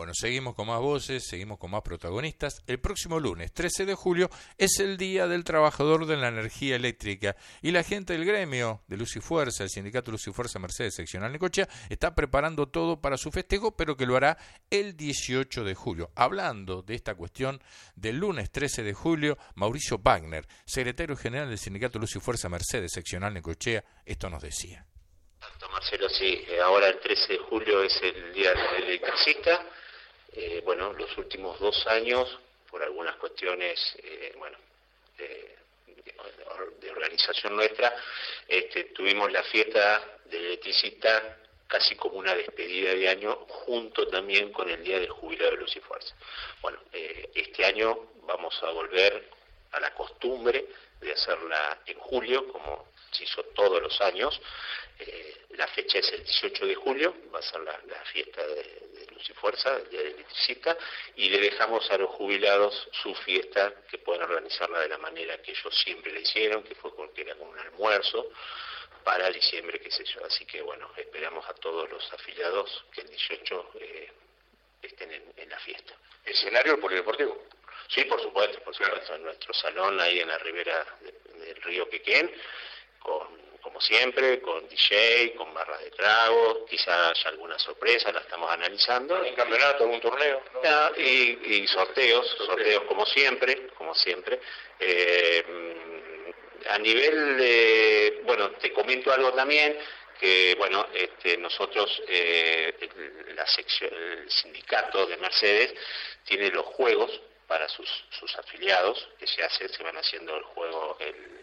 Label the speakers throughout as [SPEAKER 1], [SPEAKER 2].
[SPEAKER 1] Bueno, seguimos con más voces, seguimos con más protagonistas. El próximo lunes, 13 de julio, es el Día del Trabajador de la Energía Eléctrica y la gente del gremio de Luz y Fuerza, el sindicato Luz y Fuerza Mercedes Seccional Necochea, está preparando todo para su festejo, pero que lo hará el 18 de julio. Hablando de esta cuestión del lunes 13 de julio, Mauricio Wagner, secretario general del sindicato Luz y Fuerza Mercedes Seccional Necochea, esto nos decía.
[SPEAKER 2] Marcelo, sí, ahora el 13 de julio es el Día del Electricista. Bueno, los últimos 2 años, por algunas cuestiones, de organización nuestra, tuvimos la fiesta del electricista casi como una despedida de año, junto también con el Día del Jubilado de Luz y Fuerza. Bueno, este año vamos a volver a la costumbre de hacerla en julio, como se hizo todos los años. La fecha es el 18 de julio, va a ser la fiesta de Luz y Fuerza, el Día del Electricista, y le dejamos a los jubilados su fiesta, que pueden organizarla de la manera que ellos siempre la hicieron, que era como un almuerzo para diciembre, qué sé yo. Así que bueno, esperamos a todos los afiliados que el 18 estén en la fiesta.
[SPEAKER 3] ¿Escenario del polideportivo?
[SPEAKER 2] Sí, por supuesto, en nuestro salón ahí en la ribera del río Quequén, como siempre, con DJ, con barras de trago, quizá haya alguna sorpresa, la estamos analizando.
[SPEAKER 3] ¿Un campeonato, algún torneo?
[SPEAKER 2] ¿No? Y sorteos como siempre. A nivel de, te comento algo también, que nosotros, el sindicato de Mercedes tiene los juegos para sus afiliados, que se van haciendo el juego,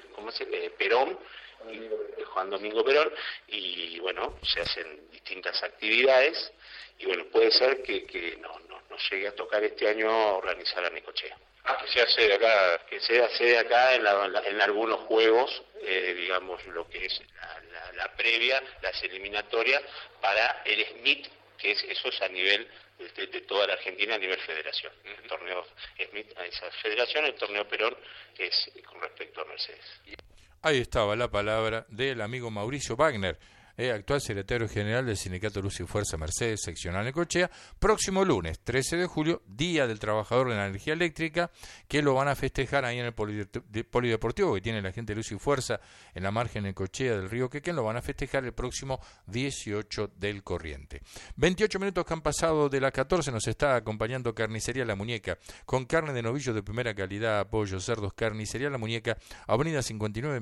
[SPEAKER 2] Perón, Juan Domingo Perón, y bueno, se hacen distintas actividades, y bueno, puede ser que no llegue a tocar este año organizar a Necochea.
[SPEAKER 3] Que sea sede acá.
[SPEAKER 2] Que sea sede acá en algunos juegos, digamos, lo que es la previa, las eliminatorias, para el SMIT, eso es a nivel de toda la Argentina, a nivel federación. El torneo SMIT a esa federación, el torneo Perón es con respecto a Mercedes.
[SPEAKER 1] Ahí estaba la palabra del amigo Mauricio Wagner, actual secretario general del sindicato Luz y Fuerza Mercedes Seccional Necochea. Próximo lunes, 13 de julio, Día del Trabajador de la Energía Eléctrica, que lo van a festejar ahí en el polideportivo que tiene la gente de Luz y Fuerza en la margen Necochea del río Quequén. Lo van a festejar el próximo 18 del corriente. 28 minutos que han pasado de las 14, nos está acompañando Carnicería La Muñeca, con carne de novillo de primera calidad, pollos, cerdos. Carnicería La Muñeca, avenida 59,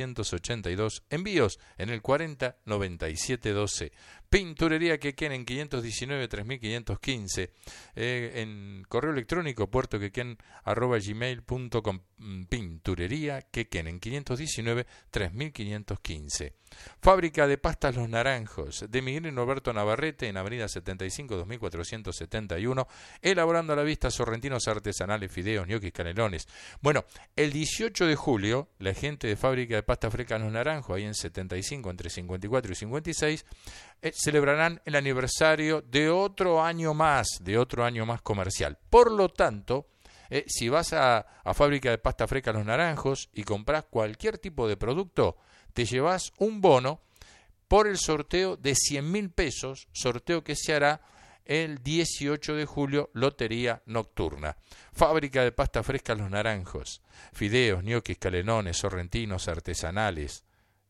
[SPEAKER 1] 1282, envíos en el 409712. Pinturería Quequén en 519 3515, en correo electrónico puertoquequén@gmail.com. Pinturería Quequén en 519 3515. Fábrica de pastas Los Naranjos, de Miguel y Norberto Navarrete, en avenida 75 2471, elaborando a la vista sorrentinos artesanales, fideos, ñoquis, canelones. Bueno, el 18 de julio, la gente de Fábrica de Pasta Fresca Los Naranjos, ahí en 75, entre 54 y 56, celebrarán el aniversario de otro año más comercial. Por lo tanto, si vas a Fábrica de Pasta Fresca Los Naranjos y compras cualquier tipo de producto, te llevas un bono por el sorteo de 100.000 pesos, sorteo que se hará el 18 de julio, lotería nocturna. Fábrica de Pasta Fresca Los Naranjos, fideos, ñoquis, canelones, sorrentinos artesanales.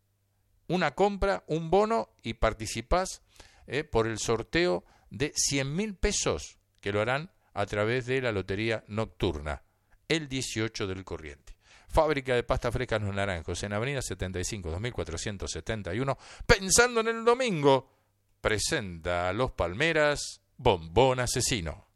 [SPEAKER 1] Una compra, un bono, y participás por el sorteo de 100.000 pesos, que lo harán a través de la lotería nocturna, el 18 del corriente. Fábrica de Pasta Fresca Los Naranjos, en avenida 75, 2471, pensando en el domingo, presenta a Los Palmeras, Bombón Asesino.